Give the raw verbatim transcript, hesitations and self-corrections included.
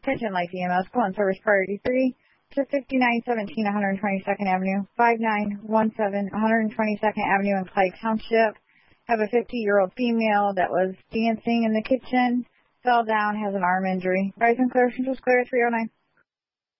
Attention Life E M S, call on service priority three to fifty-nine seventeen one hundred twenty-second Avenue, five nine one seven one hundred twenty-second Avenue in Clay Township. Have a fifty-year-old female that was dancing in the kitchen, fell down, has an arm injury. Rise and clear, Central Square three oh nine.